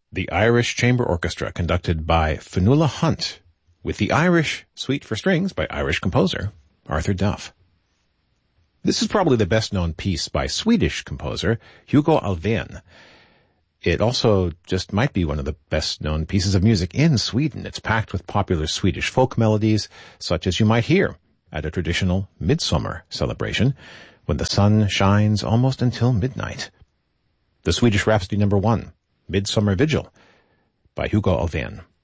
The Irish Chamber Orchestra, conducted by Fionnuala Hunt, with the Irish Suite for Strings by Irish composer Arthur Duff. This is probably the best-known piece by Swedish composer Hugo Alfvén. It also just might be one of the best-known pieces of music in Sweden. It's packed with popular Swedish folk melodies, such as you might hear at a traditional midsummer celebration, when the sun shines almost until midnight. The Swedish Rhapsody No. 1, Midsummer Vigil, by Hugo Alfvén.